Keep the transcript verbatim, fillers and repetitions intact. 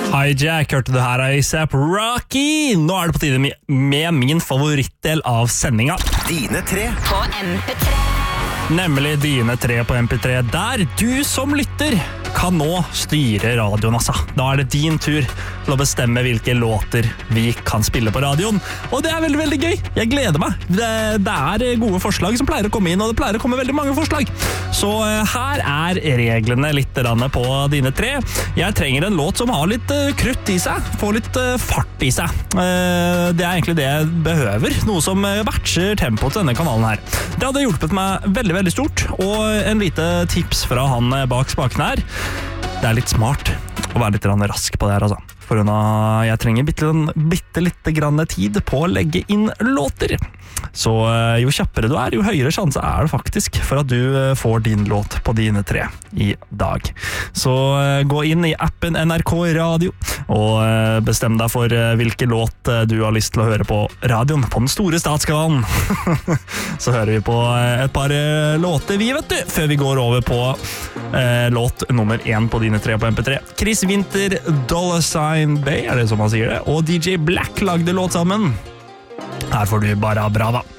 Hijack, hørte du her av A$AP Rocky. Nå er det på tide med, med min favorittdel av sendinga. Dine tre på M P tre. Nemlig Dine tre på M P tre, der du som lytter kan nå styre radioen, altså. Da er det din tur til å bestemme hvilke låter vi kan spille på radioen. Og det er veldig, veldig gøy. Jeg gleder meg. Det, det er gode forslag som pleier å komme inn, og det pleier å komme veldig mange forslag. Så uh, her er reglene litt på Dine tre. Jeg trenger en låt som har litt uh, krutt i seg, får litt uh, fart i seg. Uh, det er egentlig det jeg behøver, noe som uh, matcher tempoet til denne kanalen her. Det hadde hjulpet meg veldig, veldig stort, og en lite tips fra han uh, bak spaken her. Det er litt smart å være litt rask på det her, altså. For jeg trenger bitte, bitte litt grann tid på å legge inn låter. Så jo kjappere du er, jo høyere sjanse er det faktisk for at du får din låt på Dine tre i dag. Så gå inn i appen N R K Radio og bestem deg for hvilken låt du har lyst til å høre på radioen på den store statskanalen. Så hører vi på et par låter vi, vet du, før vi går over på eh, låt nummer én på Dine tre på M P tre. Chris Winter, Dollar Sign Bay, er det som man sier det, og D J Black lagde låt sammen. Her får du bare ha bra da.